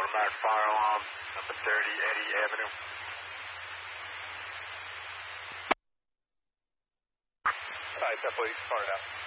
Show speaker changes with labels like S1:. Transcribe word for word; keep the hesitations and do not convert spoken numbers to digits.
S1: automatic fire alarm, number thirty, Eddy Avenue.
S2: Alright, that police, fire now.